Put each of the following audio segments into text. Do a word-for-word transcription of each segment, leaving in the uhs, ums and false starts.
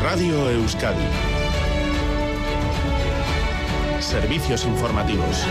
Radio Euskadi. Servicios informativos.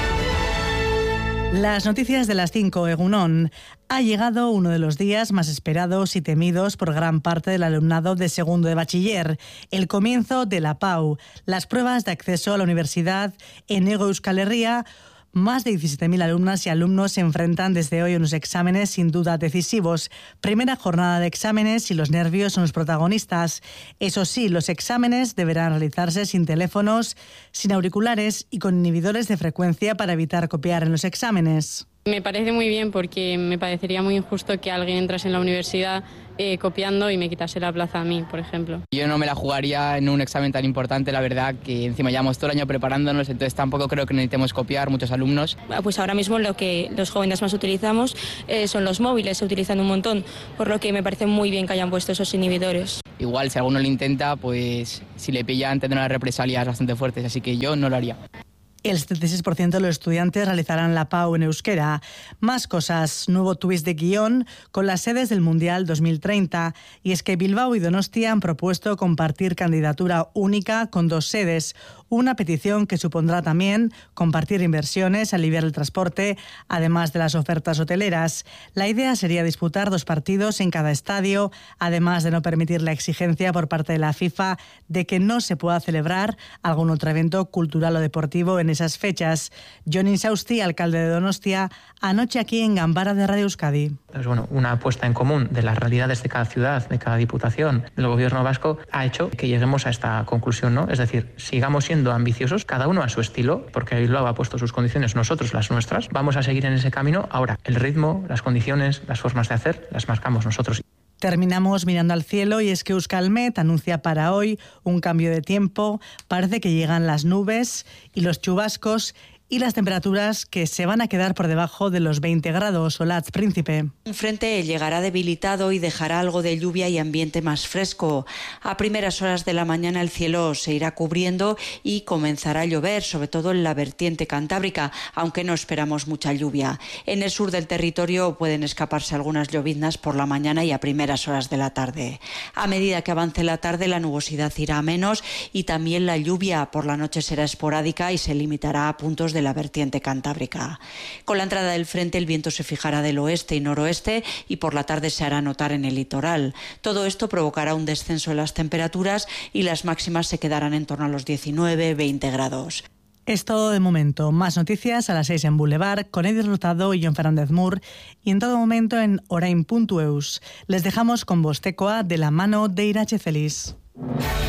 Las noticias de las cinco, Egunon. Ha llegado uno de los días más esperados y temidos por gran parte del alumnado de segundo de bachiller, el comienzo de la P A U, las pruebas de acceso a la universidad en Hego Euskal Herria. Más de diecisiete mil alumnas y alumnos se enfrentan desde hoy a unos exámenes sin duda decisivos. Primera jornada de exámenes y los nervios son los protagonistas. Eso sí, los exámenes deberán realizarse sin teléfonos, sin auriculares y con inhibidores de frecuencia para evitar copiar en los exámenes. Me parece muy bien porque me parecería muy injusto que alguien entrase en la universidad eh, copiando y me quitase la plaza a mí, por ejemplo. Yo no me la jugaría en un examen tan importante, la verdad, que encima llevamos todo el año preparándonos, entonces tampoco creo que necesitemos copiar muchos alumnos. Pues ahora mismo lo que los jóvenes más utilizamos eh, son los móviles, se utilizan un montón, por lo que me parece muy bien que hayan puesto esos inhibidores. Igual si alguno lo intenta, pues si le pillan tendrán unas represalias bastante fuertes, así que yo no lo haría. El setenta y seis por ciento de los estudiantes realizarán la P A U en euskera. Más cosas, nuevo twist de guión con las sedes del Mundial dos mil treinta. Y es que Bilbao y Donostia han propuesto compartir candidatura única con dos sedes. Una petición que supondrá también compartir inversiones, aliviar el transporte, además de las ofertas hoteleras. La idea sería disputar dos partidos en cada estadio, además de no permitir la exigencia por parte de la FIFA de que no se pueda celebrar algún otro evento cultural o deportivo en esas fechas. Jon Insausti, alcalde de Donostia, anoche aquí en Gambara de Radio Euskadi. Pues bueno, una apuesta en común de las realidades de cada ciudad, de cada diputación, del gobierno vasco, ha hecho que lleguemos a esta conclusión, ¿no? Es decir, sigamos siendo ambiciosos, cada uno a su estilo, porque Bilbao ha puesto sus condiciones, nosotros las nuestras. Vamos a seguir en ese camino. Ahora, el ritmo, las condiciones, las formas de hacer, las marcamos nosotros. Terminamos mirando al cielo y es que Euskalmet anuncia para hoy un cambio de tiempo. Parece que llegan las nubes y los chubascos y las temperaturas que se van a quedar por debajo de los veinte grados. Olatz, Príncipe. Un frente llegará debilitado y dejará algo de lluvia y ambiente más fresco. A primeras horas de la mañana el cielo se irá cubriendo y comenzará a llover, sobre todo en la vertiente cantábrica, aunque no esperamos mucha lluvia. En el sur del territorio pueden escaparse algunas lloviznas por la mañana y a primeras horas de la tarde. A medida que avance la tarde la nubosidad irá a menos y también la lluvia por la noche será esporádica y se limitará a puntos de de la vertiente cantábrica. Con la entrada del frente el viento se fijará del oeste y noroeste y por la tarde se hará notar en el litoral. Todo esto provocará un descenso en las temperaturas y las máximas se quedarán en torno a los diecinueve a veinte grados. Es todo de momento. Más noticias a las seis en Boulevard con Edith Rutado y Jon Fernández Mur y en todo momento en orain punto eus. Les dejamos con Bostekoa de la mano de Irache Feliz.